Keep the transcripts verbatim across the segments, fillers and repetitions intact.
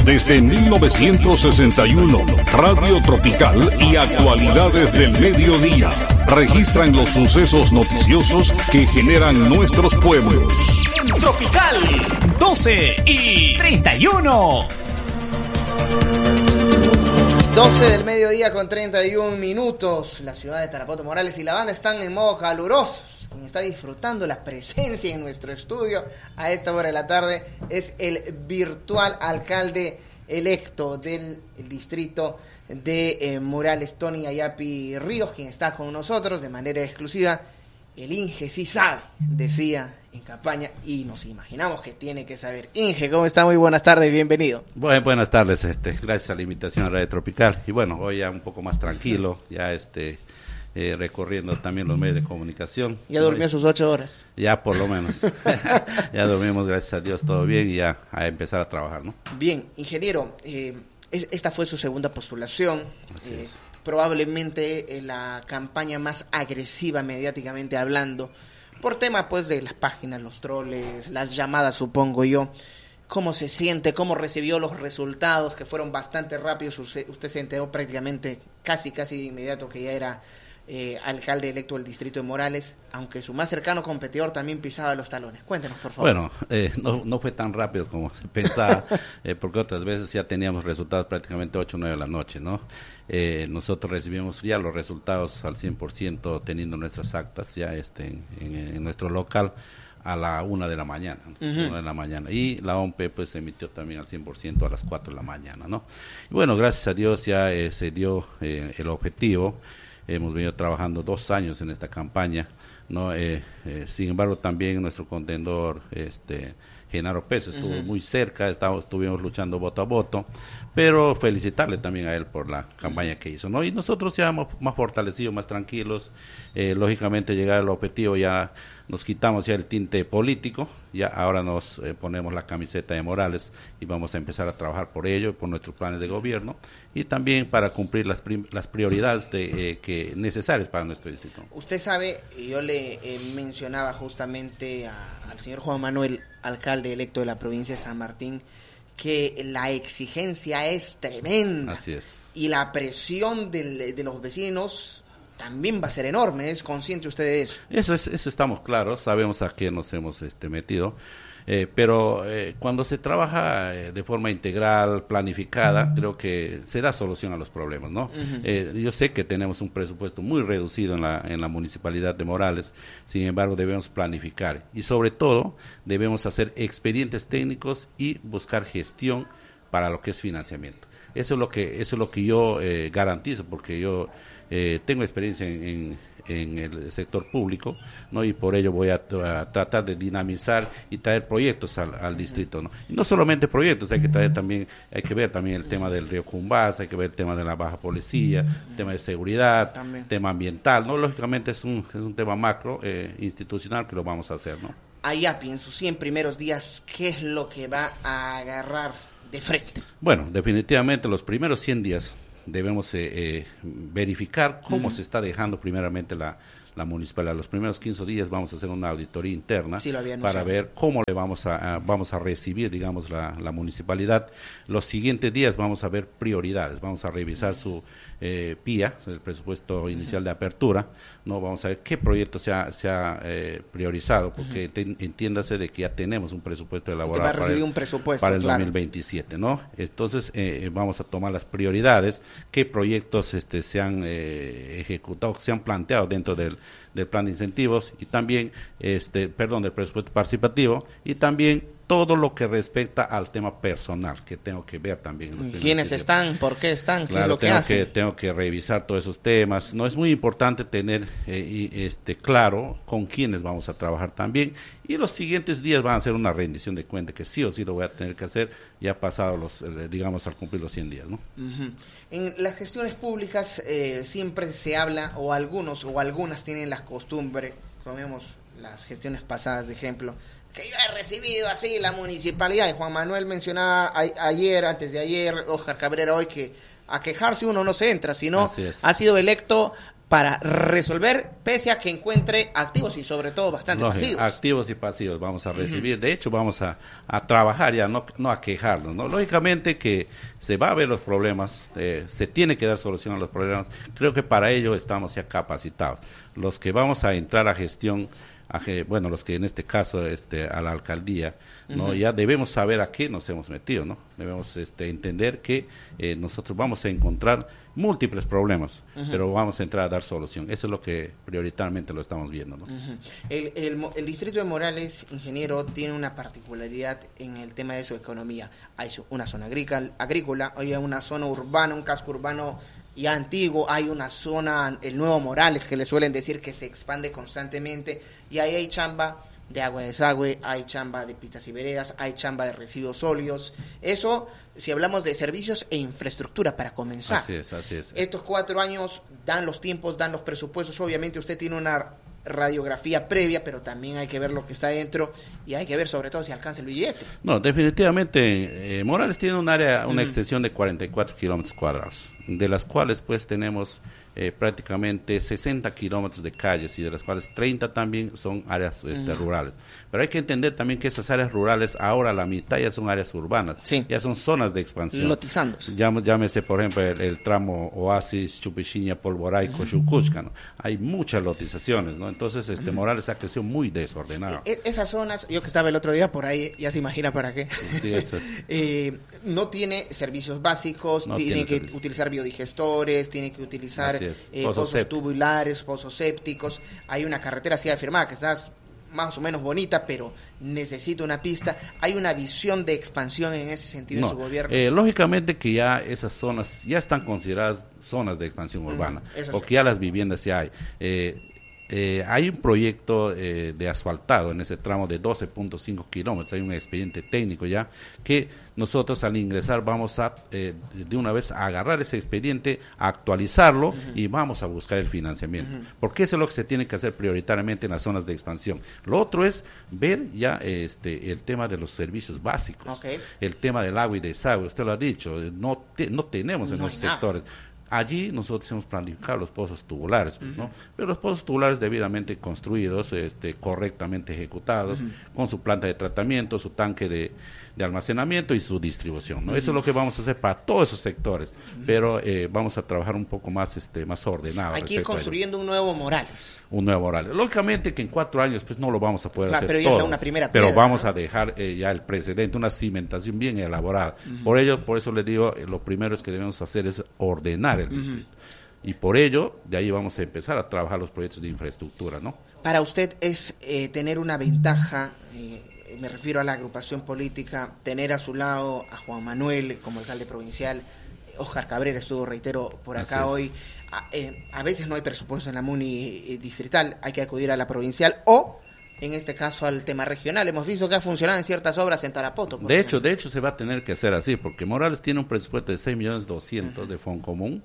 Desde mil novecientos sesenta y uno, Radio Tropical y actualidades del mediodía registran los sucesos noticiosos que generan nuestros pueblos. Tropical doce y treinta y uno. doce del mediodía con treinta y un minutos. La ciudad de Tarapoto, Morales y la banda están en modo calurosos. Quien está disfrutando la presencia en nuestro estudio a esta hora de la tarde es el virtual alcalde electo del distrito de eh, Morales, Tony Ayapi Ríos, quien está con nosotros de manera exclusiva. El Inge sí sabe, decía en campaña, y nos imaginamos que tiene que saber. Inge, ¿cómo está? Muy buenas tardes, bienvenido. Bueno, buenas tardes, este, gracias a la invitación a Radio Tropical. Y bueno, hoy ya un poco más tranquilo, ya este... Eh, recorriendo también los medios de comunicación. ¿Ya durmió sus ocho horas? Ya por lo menos. Ya dormimos, gracias a Dios, todo bien y ya a empezar a trabajar, ¿no? Bien, ingeniero, eh, es, esta fue su segunda postulación. Eh, probablemente eh, la campaña más agresiva mediáticamente hablando, por tema pues de las páginas, los troles, las llamadas, supongo yo. ¿Cómo se siente? ¿Cómo recibió los resultados que fueron bastante rápidos? Usted, usted se enteró prácticamente casi, casi de inmediato que ya era Eh, alcalde electo del distrito de Morales, aunque su más cercano competidor también pisaba los talones. Cuéntenos, por favor. Bueno, eh, no, no fue tan rápido como se pensaba, eh, porque otras veces ya teníamos resultados prácticamente ocho o nueve de la noche, ¿no? Eh, nosotros recibimos ya los resultados al cien por ciento teniendo nuestras actas ya este, en, en, en nuestro local a la una de la mañana, uh-huh. una de la mañana, y la O M P pues se emitió también al cien por ciento a las cuatro de la mañana, ¿no? Y bueno, gracias a Dios ya eh, se dio eh, el objetivo. Hemos venido trabajando dos años en esta campaña, ¿no? Eh, eh, sin embargo, también nuestro contendor, este, Genaro Pérez, estuvo uh-huh. muy cerca, estábamos, estuvimos luchando voto a voto, pero felicitarle también a él por la campaña que hizo, ¿no? Y nosotros ya más, más fortalecidos, más tranquilos, eh, lógicamente llegar al objetivo ya nos quitamos ya el tinte político, ya ahora nos eh, ponemos la camiseta de Morales y vamos a empezar a trabajar por ello, por nuestros planes de gobierno y también para cumplir las, prim- las prioridades de, eh, que necesarias para nuestro distrito. Usted sabe, yo le eh, mencionaba justamente a, al señor Juan Manuel, alcalde electo de la provincia de San Martín, que la exigencia es tremenda. Así es. Y la presión del, de los vecinos también va a ser enorme. ¿Es consciente usted de eso? Eso es, eso estamos claros, sabemos a qué nos hemos este, metido, eh, pero eh, cuando se trabaja eh, de forma integral, planificada, uh-huh. creo que se da solución a los problemas, ¿no? Uh-huh. Eh, yo sé que tenemos un presupuesto muy reducido en la, en la municipalidad de Morales, sin embargo debemos planificar y sobre todo debemos hacer expedientes técnicos y buscar gestión para lo que es financiamiento. Eso es lo que, eso es lo que yo eh, garantizo, porque yo Eh, tengo experiencia en, en, en el sector público, ¿no? Y por ello voy a, a tratar de dinamizar y traer proyectos al, al distrito, ¿no? Y no solamente proyectos, hay que traer también, hay que ver también el tema del río Cumbás, hay que ver el tema de la baja policía, el tema de seguridad, también. Tema ambiental, ¿no? Lógicamente es un, es un tema macro, eh, institucional que lo vamos a hacer, ¿no? Ayapi, en sus cien primeros días, ¿qué es lo que va a agarrar de frente? Bueno, definitivamente los primeros cien días debemos eh, eh, verificar cómo uh-huh. se está dejando primeramente la, la municipalidad. Los primeros quince días vamos a hacer una auditoría interna sí, para ver cómo le vamos a, a vamos a recibir, digamos, la, la municipalidad. Los siguientes días vamos a ver prioridades, vamos a revisar uh-huh. su eh, P I A, el presupuesto inicial uh-huh. de apertura, no vamos a ver qué proyecto se ha, se ha eh, priorizado, porque uh-huh. te, entiéndase de que ya tenemos un presupuesto elaborado va a recibir para el, un presupuesto, para el claro. dos mil veintisiete, ¿no? Entonces eh, vamos a tomar las prioridades, qué proyectos este, se han eh, ejecutado, se han planteado dentro del, del plan de incentivos y también, este, perdón, del presupuesto participativo y también todo lo que respecta al tema personal, que tengo que ver también. ¿Quiénes están? ¿Por qué están? ¿Qué claro, es lo que tengo hacen? Que, tengo que revisar todos esos temas. No es muy importante tener eh, y, este claro con quiénes vamos a trabajar también. Y los siguientes días van a ser una rendición de cuenta, que sí o sí lo voy a tener que hacer ya pasado los, eh, digamos, al cumplir los cien días, ¿no? Uh-huh. En las gestiones públicas eh, siempre se habla, o algunos o algunas tienen la costumbre, tomemos las gestiones pasadas de ejemplo, que yo he recibido así la municipalidad, y Juan Manuel mencionaba a, ayer, antes de ayer, Oscar Cabrera hoy, que a quejarse uno no se entra, sino ha sido electo para resolver, pese a que encuentre activos y sobre todo bastante Lógico, pasivos. Activos y pasivos vamos a recibir. Uh-huh. De hecho, vamos a, a trabajar ya, no, no a quejarnos, ¿no? Lógicamente que se va a ver los problemas, eh, se tiene que dar solución a los problemas. Creo que para ello estamos ya capacitados. Los que vamos a entrar a gestión, a, bueno, los que en este caso este, a la alcaldía, ¿no? Uh-huh. Ya debemos saber a qué nos hemos metido, ¿no? Debemos este, entender que eh, nosotros vamos a encontrar múltiples problemas, uh-huh. pero vamos a entrar a dar solución. Eso es lo que prioritariamente lo estamos viendo, ¿no? Uh-huh. el, el, el distrito de Morales, ingeniero, tiene una particularidad en el tema de su economía. Hay su, una zona agrícola, agrícola, hay una zona urbana, un casco urbano ya antiguo, hay una zona, el Nuevo Morales, que le suelen decir que se expande constantemente, y ahí hay chamba de agua de desagüe, hay chamba de pistas y veredas, hay chamba de residuos sólidos. Eso, si hablamos de servicios e infraestructura, para comenzar. Así es, así es. Estos cuatro años dan los tiempos, dan los presupuestos. Obviamente usted tiene una radiografía previa, pero también hay que ver lo que está dentro y hay que ver sobre todo si alcanza el billete. No, definitivamente eh, Morales tiene un área, una mm. extensión de cuarenta y cuatro kilómetros cuadrados, de las cuales pues tenemos eh, prácticamente sesenta kilómetros de calles y de las cuales treinta también son áreas este, mm. rurales. Pero hay que entender también que esas áreas rurales ahora la mitad ya son áreas urbanas, sí. ya son zonas de expansión. Lotizándose. Llámese, llámese por ejemplo el, el tramo Oasis, Chupichiña, Polvoray, uh-huh. Cochucusca, ¿no? Hay muchas lotizaciones, ¿no? Entonces este uh-huh. Morales ha crecido muy desordenado. Es, esas zonas, yo que estaba el otro día por ahí, ya se imagina para qué. Sí, eso es. eh, no tiene servicios básicos, no tiene, tiene que servicio. utilizar biodigestores, tiene que utilizar eh, pozos, pozos tubulares, pozos sépticos. Hay una carretera así afirmada que está más o menos bonita, pero necesita una pista. ¿Hay una visión de expansión en ese sentido no, en su gobierno? Eh, lógicamente que ya esas zonas ya están consideradas zonas de expansión urbana, mm, porque sí. ya las viviendas ya hay. Eh, Eh, hay un proyecto eh, de asfaltado en ese tramo de doce punto cinco kilómetros, hay un expediente técnico ya, que nosotros al ingresar vamos a eh, de una vez a agarrar ese expediente, a actualizarlo uh-huh. y vamos a buscar el financiamiento, uh-huh. porque eso es lo que se tiene que hacer prioritariamente en las zonas de expansión. Lo otro es ver ya este el tema de los servicios básicos, okay. el tema del agua y desagüe, usted lo ha dicho, no, te, no tenemos en no los sectores. Nada. Allí nosotros hemos planificado los pozos tubulares, pues, ¿no? Uh-huh. Pero los pozos tubulares debidamente construidos, este, correctamente ejecutados, uh-huh. con su planta de tratamiento, su tanque de, de almacenamiento y su distribución, ¿no? Uh-huh. Eso es lo que vamos a hacer para todos esos sectores, uh-huh. pero eh, vamos a trabajar un poco más, este, más ordenado. Hay que ir construyendo un nuevo Morales. Un nuevo Morales. Lógicamente que en cuatro años, pues, no lo vamos a poder claro, hacer pero ya todo. Es una primera pero piedra, vamos ¿no? a dejar eh, ya el precedente, una cimentación bien elaborada. Uh-huh. Por ello, por eso le digo, eh, lo primero es que debemos hacer es ordenar el uh-huh. distrito. Y por ello, de ahí vamos a empezar a trabajar los proyectos de infraestructura, ¿no? Para usted es eh, tener una ventaja, eh, me refiero a la agrupación política, tener a su lado a Juan Manuel como alcalde provincial, Óscar Cabrera estuvo, reitero, por acá hoy. A, eh, a veces no hay presupuesto en la MUNI eh, distrital, hay que acudir a la provincial o, en este caso, al tema regional. Hemos visto que ha funcionado en ciertas obras en Tarapoto. De ejemplo. hecho, de hecho se va a tener que hacer así, porque Morales tiene un presupuesto de seis millones doscientos uh-huh. de Fondo Común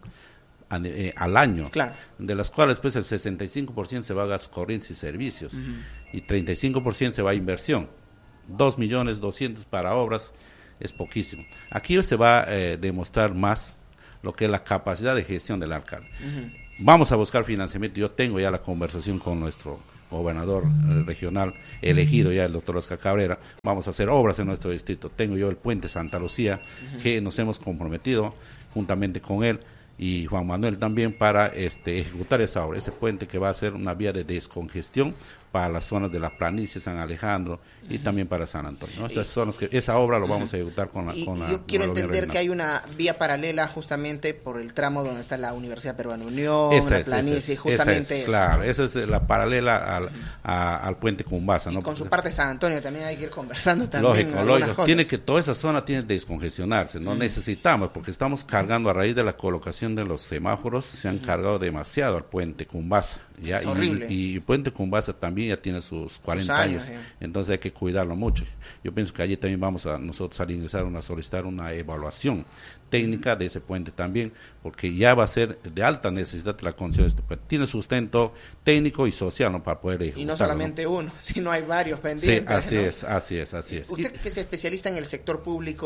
eh, al año, claro. de las cuales pues el sesenta y cinco por ciento se va a gastos corrientes y servicios uh-huh. y treinta y cinco por ciento se va a inversión. dos millones doscientos para obras es poquísimo. Aquí se va a eh, demostrar más lo que es la capacidad de gestión del alcalde. Uh-huh. Vamos a buscar financiamiento. Yo tengo ya la conversación con nuestro gobernador eh, regional elegido ya, el doctor Óscar Cabrera. Vamos a hacer obras en nuestro distrito. Tengo yo el puente Santa Lucía, uh-huh. que nos hemos comprometido juntamente con él y Juan Manuel también para este ejecutar esa obra, ese puente que va a ser una vía de descongestión para las zonas de la planicie, San Alejandro y uh-huh. también para San Antonio, ¿no? Esas zonas que esa obra lo vamos uh-huh. a ejecutar con la, y, con la yo quiero con entender que hay una vía paralela justamente por el tramo donde está la Universidad Peruana Unión, esa la es, planicie, esa es, justamente esa es, esa, claro, ¿no? esa es la paralela al, uh-huh. a, al puente Cumbasa, y ¿no? con su parte San Antonio también hay que ir conversando también. Lógico, lógico. Tiene que toda esa zona tiene que descongestionarse, no uh-huh. necesitamos, porque estamos cargando a raíz de la colocación de los semáforos, se han uh-huh. cargado demasiado al puente Cumbasa, ya, es y, horrible. y, y puente Cumbasa también ya tiene sus cuarenta años, años entonces hay que cuidarlo mucho. Yo pienso que allí también vamos a nosotros al ingresar una solicitar una evaluación técnica de ese puente también, porque ya va a ser de alta necesidad la construcción de este puente. Tiene sustento técnico y social, ¿no? Para poder ejecutarlo, y no solamente ¿no? uno, sino hay varios pendientes. Sí, así ¿no? es, así es, así es. Usted que es especialista en el sector público,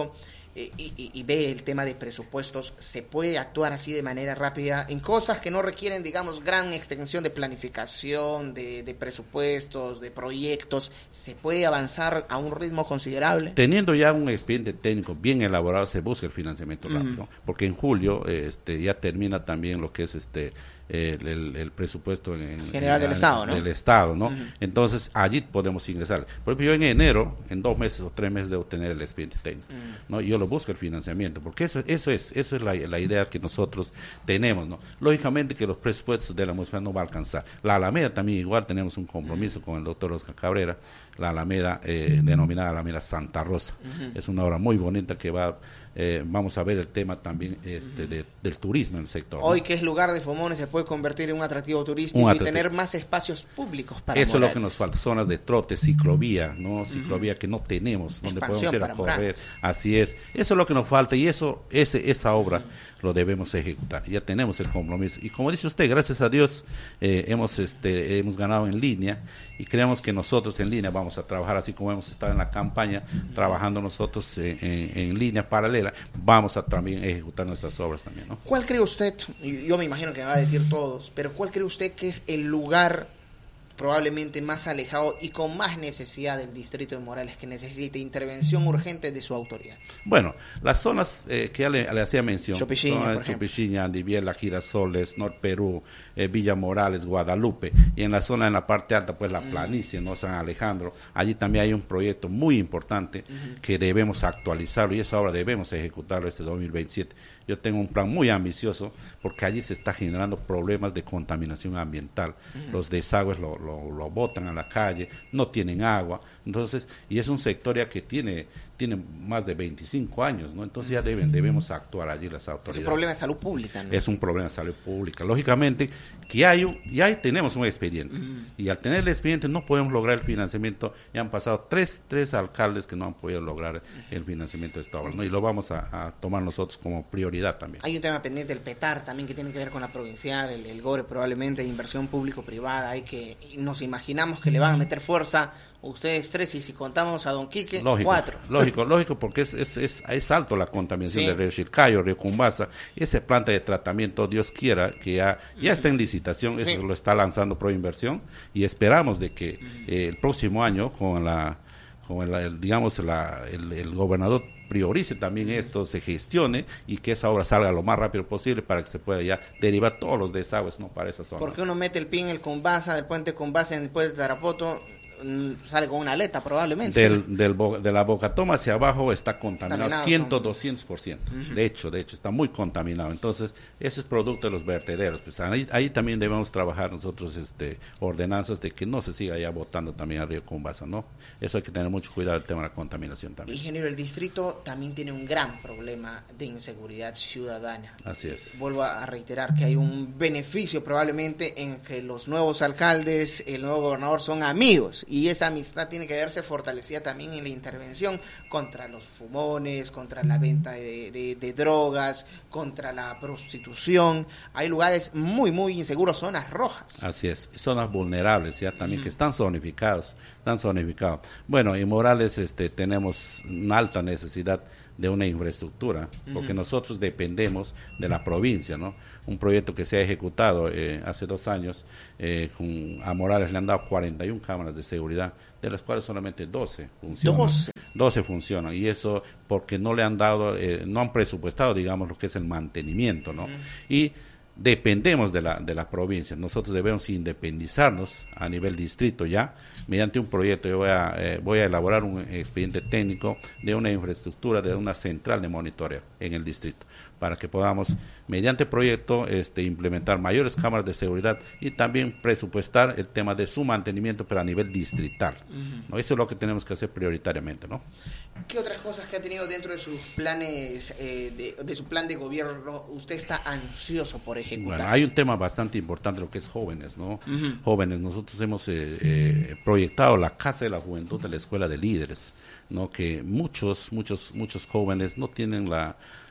eh, y, y, y ve el tema de presupuestos, ¿se puede actuar así de manera rápida en cosas que no requieren, digamos, gran extensión de planificación, de, de presupuestos, de proyectos? ¿Se puede avanzar a un ritmo considerable? Teniendo ya un expediente técnico bien elaborado, se busca el financiamiento rápido, uh-huh. porque en julio este, ya termina también lo que es este el, el, el presupuesto en, general en, del en, Estado, ¿no? Del Estado, ¿no? Uh-huh. Entonces allí podemos ingresar. Por ejemplo, yo en enero, en dos meses o tres meses debo tener el expediente técnico, uh-huh. ¿no? Yo lo busco el financiamiento, porque eso, eso es, eso es la, la idea que nosotros tenemos, ¿no? Lógicamente que los presupuestos de la municipalidad no va a alcanzar. La Alameda también igual tenemos un compromiso uh-huh. con el doctor Oscar Cabrera, la Alameda eh, denominada Alameda Santa Rosa. Uh-huh. Es una obra muy bonita que va, eh, vamos a ver el tema también este, de, del turismo en el sector. Hoy ¿no? que es lugar de Fomones se puede convertir en un atractivo turístico un atractivo. y tener más espacios públicos para Eso Morales. Es lo que nos falta, zonas de trote, ciclovía, ¿no? Ciclovía uh-huh. que no tenemos, donde expansión podemos ir a correr. Morales. Así es, eso es lo que nos falta y eso, ese, esa obra uh-huh. lo debemos ejecutar. Ya tenemos el compromiso y como dice usted, gracias a Dios eh, hemos, este, hemos ganado en línea y creemos que nosotros en línea vamos a trabajar así como hemos estado en la campaña, uh-huh. trabajando nosotros en, en, en línea paralela, vamos a también ejecutar nuestras obras también, ¿no? ¿Cuál cree usted, yo me imagino que me va a decir todos, pero cuál cree usted que es el lugar probablemente más alejado y con más necesidad del distrito de Morales, que necesite intervención urgente de su autoridad? Bueno, las zonas eh, que ya le, le hacía mención, Chopichiña, por Chopichiña, Andiviela, Girasoles, Norte Perú, eh, Villa Morales, Guadalupe, y en la zona en la parte alta, pues la planicie, ¿no? San Alejandro, allí también hay un proyecto muy importante uh-huh. que debemos actualizarlo y esa obra debemos ejecutarlo este dos mil veintisiete. Yo tengo un plan muy ambicioso porque allí se está generando problemas de contaminación ambiental. Uh-huh. Los desagües lo, lo, lo botan a la calle, no tienen agua. Entonces, y es un sector ya que tiene, tiene más de veinticinco años, ¿no? Entonces ya deben, debemos actuar allí las autoridades. Es un problema de salud pública, ¿no? Es un problema de salud pública. Lógicamente, que hay un, ya tenemos un expediente. Uh-huh. Y al tener el expediente no podemos lograr el financiamiento. Ya han pasado tres, tres alcaldes que no han podido lograr uh-huh. el financiamiento de esta obra, ¿no? Y lo vamos a, a tomar nosotros como prioridad también. Hay un tema pendiente del PETAR también que tiene que ver con la provincial, el, el GORE probablemente, inversión público-privada. Hay que, nos imaginamos que le van a meter fuerza ustedes tres y si contamos a Don Quique, lógico, cuatro. Lógico, lógico, porque es, es, es, es alto la contaminación sí. del río Chilcayo, río Cumbasa. Esa planta de tratamiento, Dios quiera, que ya, ya está en licitación, eso sí. lo está lanzando Proinversión y esperamos de que eh, el próximo año con la, con el, el digamos, la, el, el gobernador priorice también esto, se gestione y que esa obra salga lo más rápido posible para que se pueda ya derivar todos los desagües, ¿no? Para esa zona. Porque uno mete el pie en el Cumbasa, del puente Cumbasa en el puente de Tarapoto, sale con una aleta probablemente. Del, del, de la Bocatoma hacia abajo está contaminado, contaminado cien, doscientos por ciento. Uh-huh. De hecho, de hecho, está muy contaminado. Entonces, eso es producto de los vertederos. Pues ahí, ahí también debemos trabajar nosotros este, ordenanzas de que no se siga ya botando también al río Cumbasa, ¿no? Eso hay que tener mucho cuidado el tema de la contaminación también. Ingeniero, el distrito también tiene un gran problema de inseguridad ciudadana. Así es. Vuelvo a reiterar que hay un beneficio probablemente en que los nuevos alcaldes, el nuevo gobernador son amigos. Y esa amistad tiene que verse fortalecida también en la intervención contra los fumones, contra la venta de, de, de drogas, contra la prostitución. Hay lugares muy, muy inseguros, zonas rojas. Así es, zonas vulnerables ya también uh-huh. que están zonificados, están zonificados. Bueno, en Morales este, tenemos una alta necesidad de una infraestructura, porque uh-huh. nosotros dependemos de la provincia, ¿no? Un proyecto que se ha ejecutado eh, hace dos años, eh, con, a Morales le han dado cuarenta y una cámaras de seguridad, de las cuales solamente doce funcionan. doce. doce funcionan, y eso porque no le han dado, eh, no han presupuestado, digamos, lo que es el mantenimiento, ¿no? Uh-huh. Y dependemos de la de la provincia. Nosotros debemos independizarnos a nivel distrito ya mediante un proyecto. Yo voy a eh, voy a elaborar un expediente técnico de una infraestructura, de una central de monitoreo en el distrito, para que podamos mediante proyecto este implementar mayores cámaras de seguridad y también presupuestar el tema de su mantenimiento, pero a nivel distrital. Uh-huh. ¿No? Eso es lo que tenemos que hacer prioritariamente, ¿no? ¿Qué otras cosas que ha tenido dentro de sus planes, eh, de, de su plan de gobierno, usted está ansioso por ejecutar? Bueno, hay un tema bastante importante, lo que es jóvenes, ¿no? Uh-huh. Jóvenes, nosotros hemos eh, eh, proyectado la Casa de la Juventud de la Escuela de Líderes, ¿no? Que muchos, muchos, muchos jóvenes no tienen la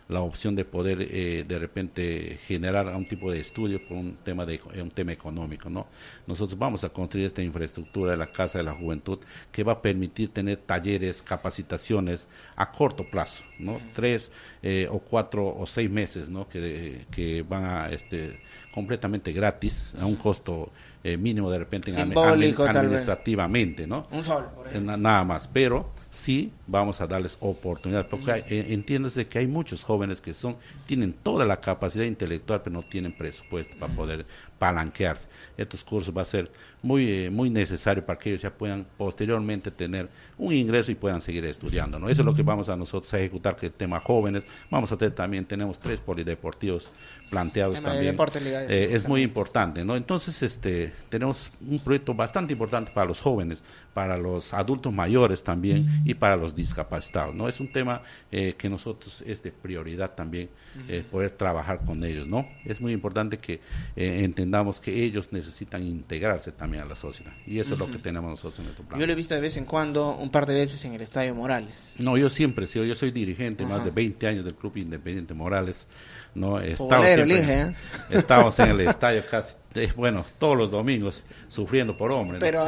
la opción de poder eh, de repente generar un tipo de estudio por un tema de un tema económico, ¿no? Nosotros vamos a construir esta infraestructura de la Casa de la Juventud que va a permitir tener talleres, capacitaciones a corto plazo, ¿no? Tres eh, o cuatro o seis meses, ¿no? Que, que van a este completamente gratis a un costo eh, mínimo de repente simbólico, en, administrativamente, ¿no? Un sol, por ejemplo. Nada más, pero sí vamos a darles oportunidad, porque hay, eh, entiéndase que hay muchos jóvenes que son tienen toda la capacidad intelectual, pero no tienen presupuesto para poder palanquearse. Estos cursos va a ser muy eh, muy necesario para que ellos ya puedan posteriormente tener un ingreso y puedan seguir estudiando, ¿no? Eso es lo que vamos a nosotros a ejecutar, que el tema jóvenes, vamos a tener también, tenemos tres polideportivos planteados también, eh, es muy importante, ¿no? Entonces, este, tenemos un proyecto bastante importante para los jóvenes, para los adultos mayores también y para los discapacitados, ¿no? Es un tema eh, que nosotros es de prioridad también eh, poder trabajar con ellos, ¿no? Es muy importante que eh, entendamos que ellos necesitan integrarse también a la sociedad y eso uh-huh. es lo que tenemos nosotros en nuestro plan. Yo lo he visto de vez en cuando, un par de veces en el Estadio Morales. No, yo siempre, sí, yo soy dirigente uh-huh. más de veinte años del Club Independiente Morales, ¿no? Estamos, Bolero, siempre, elige, ¿eh? estamos en el estadio casi, eh, bueno, todos los domingos sufriendo por hombre, ¿no? Pero,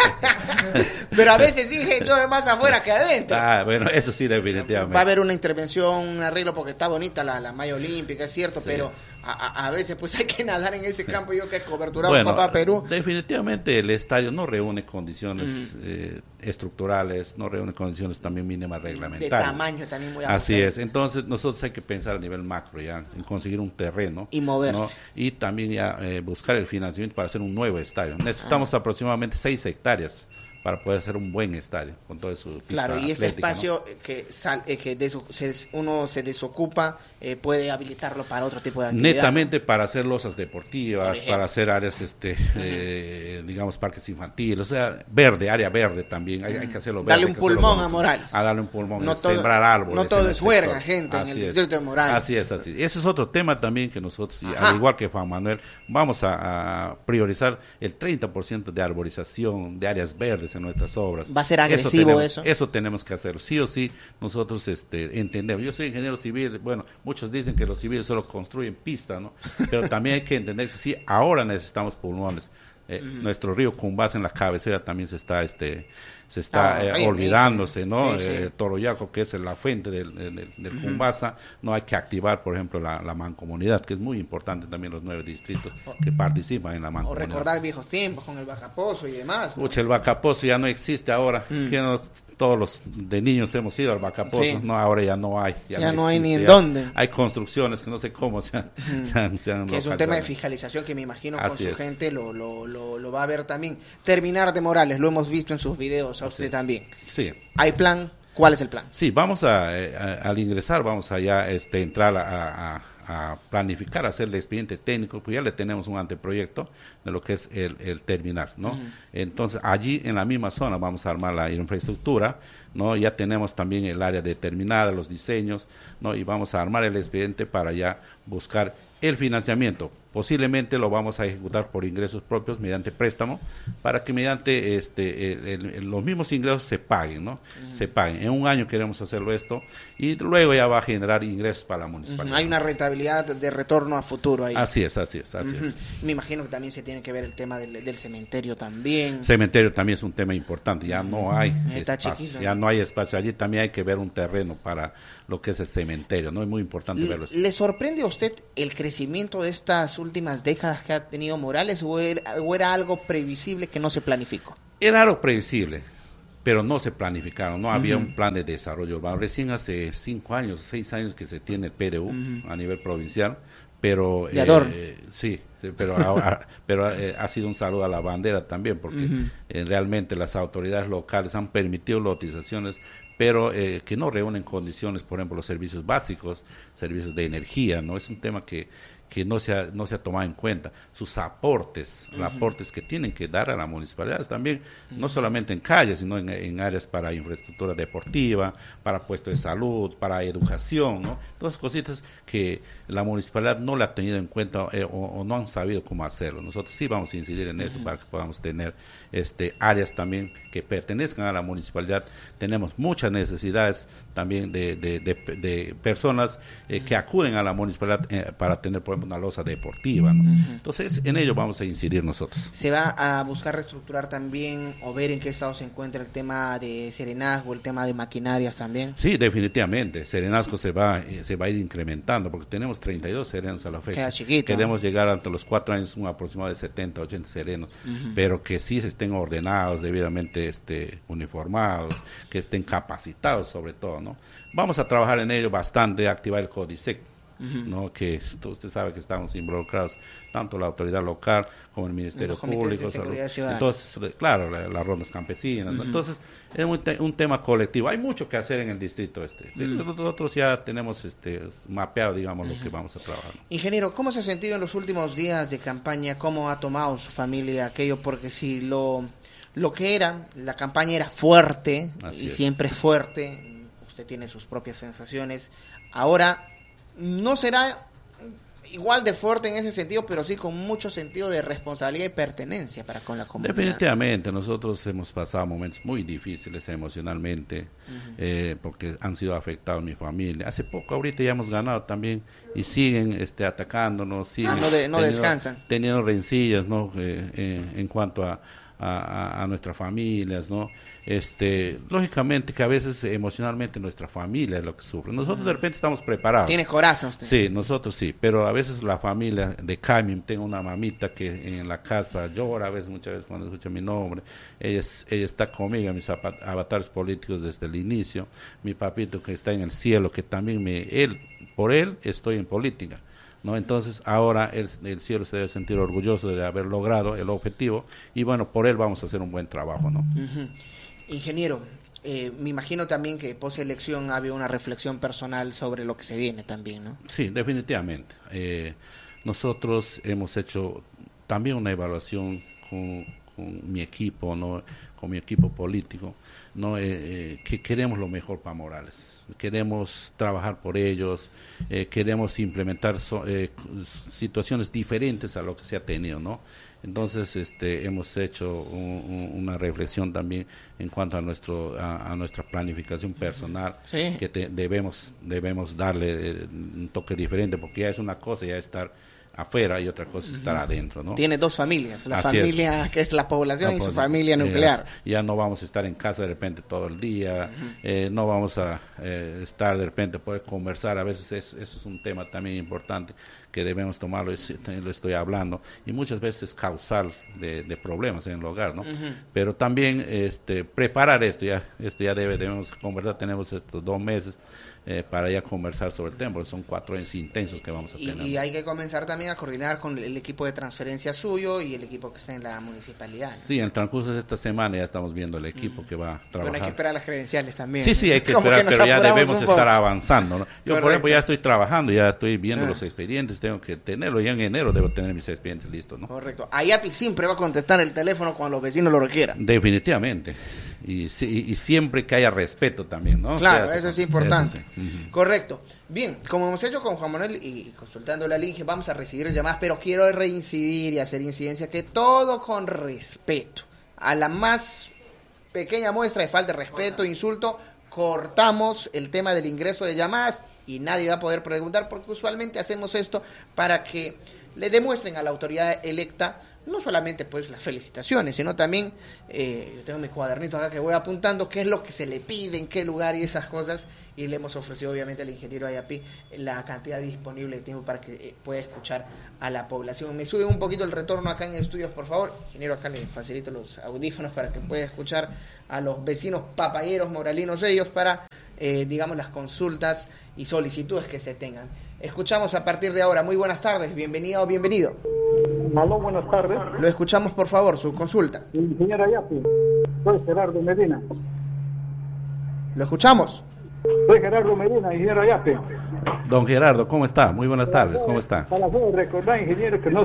pero a veces dije, yo más afuera que adentro. Ah, bueno, eso sí, definitivamente. Va a haber una intervención, un arreglo, porque está bonita la, la malla olímpica, es cierto, sí. pero a, a, a veces pues hay que nadar en ese campo. Yo que he coberturado bueno, Papá Perú. Definitivamente el estadio no reúne condiciones mm. eh, estructurales, no reúne condiciones también mínimas reglamentarias. De tamaño también muy Así abusado. Es, entonces nosotros hay que pensar a nivel macro ya, en conseguir un terreno. Y moverse. ¿no? Y también ya eh, buscar el financiamiento para hacer un nuevo estadio. Necesitamos ah. aproximadamente seis hectáreas para poder hacer un buen estadio con todo su claro, y este atlética, espacio ¿no? que, sal, eh, que de, se, uno se desocupa eh, puede habilitarlo para otro tipo de actividad. Netamente, ¿no? Para hacer losas deportivas, para hacer áreas, este, uh-huh. eh, digamos, parques infantiles, o sea, verde, área verde también, hay, uh-huh. hay que hacerlo verde. Darle un pulmón a Morales. A darle un pulmón, no todo, sembrar árboles. No todo es huerga, gente, así en el es. distrito de Morales. Así es, así es. Ese es otro tema también que nosotros, y al igual que Juan Manuel, vamos a, a priorizar el treinta por ciento de arborización, de áreas verdes en nuestras obras. ¿Va a ser agresivo eso? Tenemos, eso? Eso tenemos que hacer, sí o sí, nosotros este, entendemos. Yo soy ingeniero civil, bueno, muchos dicen que los civiles solo construyen pistas, ¿no? Pero también hay que entender que sí, ahora necesitamos pulmones. Eh, uh-huh. Nuestro río Cumbasa en la cabecera también se está este se está ah, eh, olvidándose, ¿no? Sí, sí. Eh, Toroyaco, que es la fuente del, del, del uh-huh. Cumbasa, no hay que activar, por ejemplo, la, la mancomunidad, que es muy importante también los nueve distritos que participan en la mancomunidad. O recordar viejos tiempos con el Vacapozo y demás, ¿no? Uche, el Vacapozo ya no existe ahora, mm. que nos, todos los de niños hemos ido al Vacapozo, sí. no, ahora ya no hay. Ya, ya no, no hay existe, ni en ya dónde. Hay construcciones que no sé cómo se han, mm. se han, se han que es un tema de fiscalización que me imagino Así con su es. gente lo, lo, lo, lo va a ver también. Terminar de Morales, lo hemos visto en sus videos, a Así usted es. También. Sí. ¿Hay plan? ¿Cuál es el plan? Sí, vamos a, a al ingresar, vamos a ya este, entrar a, a, a planificar, hacer el expediente técnico, pues ya le tenemos un anteproyecto de lo que es el, el terminal, ¿no? Uh-huh. Entonces, allí en la misma zona vamos a armar la infraestructura, ¿no? Ya tenemos también el área determinada, los diseños, ¿no? Y vamos a armar el expediente para ya buscar el financiamiento. Posiblemente lo vamos a ejecutar por ingresos propios mediante préstamo, para que mediante este el, el, el, los mismos ingresos se paguen, ¿no? Uh-huh. Se paguen. En un año queremos hacerlo esto y luego ya va a generar ingresos para la municipalidad. Uh-huh. Hay una rentabilidad de retorno a futuro ahí. Así es, así es, así uh-huh. es. Me imagino que también se tiene que ver el tema del, del cementerio también. Cementerio también es un tema importante. Ya no hay Está espacio. Chiquito, ya no hay espacio. Allí también hay que ver un terreno para lo que es el cementerio, ¿no? Es muy importante ¿Le, verlo. ¿Le sorprende a usted el crecimiento de estas últimas décadas que ha tenido Morales o era, o era algo previsible que no se planificó? Era algo previsible, pero no se planificaron, no uh-huh. había un plan de desarrollo urbano. Recién hace cinco años, seis años que se tiene el P D U uh-huh. a nivel provincial, pero de adorno. Eh, sí, pero ahora, pero eh, ha sido un saludo a la bandera también, porque uh-huh. eh, realmente las autoridades locales han permitido lotizaciones, pero eh, que no reúnen condiciones, por ejemplo, los servicios básicos, servicios de energía, ¿no? Es un tema que, que no se ha, no se ha tomado en cuenta, sus aportes, uh-huh. los aportes que tienen que dar a la municipalidad también, uh-huh. no solamente en calles, sino en, en áreas para infraestructura deportiva, para puestos de salud, para educación, ¿no? Todas cositas que la municipalidad no la ha tenido en cuenta eh, o, o no han sabido cómo hacerlo. Nosotros sí vamos a incidir en uh-huh. esto para que podamos tener este áreas también que pertenezcan a la municipalidad. Tenemos muchas necesidades también de, de, de, de personas eh, que acuden a la municipalidad eh, para tener, por ejemplo, una losa deportiva, ¿no? Uh-huh. Entonces, en ello vamos a incidir nosotros. ¿Se va a buscar reestructurar también o ver en qué estado se encuentra el tema de serenazgo, el tema de maquinarias también? Sí, definitivamente. Serenazgo se va, eh, se va a ir incrementando porque tenemos treinta y dos serenos a la fecha. Queda chiquito. Queremos llegar ante los cuatro años un aproximado de setenta, ochenta serenos, uh-huh. pero que sí se estén ordenados, debidamente este, uniformados, que estén capacitados sobre todo, ¿no? Vamos a trabajar en ello bastante, activar el CODISEC, uh-huh. ¿no? Que esto, usted sabe que estamos involucrados tanto la autoridad local como el Ministerio los Público, entonces, claro, las la rondas campesinas, uh-huh. ¿no? Entonces es un, te, un tema colectivo. Hay mucho que hacer en el distrito este. Uh-huh. Nosotros ya tenemos este mapeado, digamos, uh-huh. lo que vamos a trabajar. Ingeniero, ¿cómo se ha sentido en los últimos días de campaña? ¿Cómo ha tomado su familia aquello? Porque si lo lo que era, la campaña era fuerte, Así y es. siempre es fuerte, usted tiene sus propias sensaciones, ahora no será igual de fuerte en ese sentido, pero sí con mucho sentido de responsabilidad y pertenencia para con la comunidad. Definitivamente, nosotros hemos pasado momentos muy difíciles emocionalmente, uh-huh. eh, porque han sido afectados mi familia. Hace poco, ahorita ya hemos ganado también, y siguen este atacándonos, siguen ah, no, de, no teniendo, descansan. Teniendo rencillas, ¿no? Eh, eh, en cuanto a A, a nuestras familias, ¿no? Este, lógicamente que a veces emocionalmente nuestra familia es lo que sufre. Nosotros de repente estamos preparados. ¿Tiene corazón usted? Sí, nosotros sí, pero a veces la familia de Camim, tengo una mamita que en la casa llora, a veces, muchas veces cuando escucha mi nombre, ella, es, ella está conmigo, mis avatares políticos desde el inicio, mi papito que está en el cielo, que también me, él, por él estoy en política. ¿No? Entonces ahora el, el cielo se debe sentir orgulloso de haber logrado el objetivo y bueno, por él vamos a hacer un buen trabajo, ¿no? Uh-huh. Ingeniero, eh, me imagino también que post elección había una reflexión personal sobre lo que se viene también, ¿no? Sí, definitivamente. Eh, nosotros hemos hecho también una evaluación con, con mi equipo, ¿no? Con mi equipo político, ¿no? Eh, eh, que queremos lo mejor para Morales, queremos trabajar por ellos, eh, queremos implementar so, eh, situaciones diferentes a lo que se ha tenido, ¿no? Entonces, este, hemos hecho un, un, una reflexión también en cuanto a nuestro a, a nuestra planificación personal, sí. que te, debemos debemos darle un toque diferente, porque ya es una cosa ya estar afuera y otra cosa es estar uh-huh. adentro, ¿no? Tiene dos familias, la Así familia es. que es la población la y su familia eh, nuclear. Ya no vamos a estar en casa de repente todo el día, uh-huh. eh, no vamos a eh, estar de repente, poder conversar, a veces es, eso es un tema también importante que debemos tomarlo, y lo estoy hablando, y muchas veces es causal de, de problemas en el hogar, ¿no? Uh-huh. Pero también este preparar esto, ya esto ya debe, debemos conversar, tenemos estos dos meses Eh, para ya conversar sobre el tema, porque son cuatro años intensos que vamos a tener. Y, y hay que comenzar también a coordinar con el equipo de transferencia suyo y el equipo que está en la municipalidad, ¿no? Sí, en el transcurso de esta semana ya estamos viendo el equipo mm. que va a trabajar. Bueno, hay que esperar las credenciales también. Sí, sí, hay que esperar, que pero ya debemos estar avanzando, ¿no? Yo, Correcto. por ejemplo, ya estoy trabajando, ya estoy viendo ah. los expedientes, tengo que tenerlo, ya en enero debo tener mis expedientes listos, ¿no? Correcto. Ayapi siempre va a contestar el teléfono cuando los vecinos lo requieran. Definitivamente. Y, y, y siempre que haya respeto también, ¿no? Claro, o sea, eso es importante. Eso sí. uh-huh. Correcto. Bien, como hemos hecho con Juan Manuel y consultando la línea, vamos a recibir llamadas, pero quiero reincidir y hacer incidencia que todo con respeto. A la más pequeña muestra de falta de respeto, insulto, cortamos el tema del ingreso de llamadas y nadie va a poder preguntar, porque usualmente hacemos esto para que le demuestren a la autoridad electa no solamente pues las felicitaciones, sino también, eh, yo tengo mi cuadernito acá que voy apuntando qué es lo que se le pide, en qué lugar y esas cosas, y le hemos ofrecido obviamente al ingeniero Ayapi la cantidad disponible de tiempo para que eh, pueda escuchar a la población. Me sube un poquito el retorno acá en estudios, por favor. Ingeniero, acá le facilito los audífonos para que pueda escuchar a los vecinos papayeros moralinos ellos para, eh, digamos, las consultas y solicitudes que se tengan. Escuchamos a partir de ahora. Muy buenas tardes, bienvenida o bienvenido. Aló, buenas tardes. Lo escuchamos, por favor, su consulta. Sí, señora Ayapi, soy Gerardo Medina. Lo escuchamos. Soy Gerardo Medina, ingeniero Ayape. Don Gerardo, ¿cómo está? Muy buenas tardes, ¿cómo está? Para poder recordar, ingeniero, que no